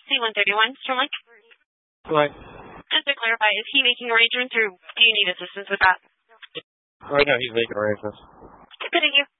C-131, Sterling. Right. Just to clarify, is he making arrangements or do you need assistance with that? Right now he's making arrangements. Good, thank you.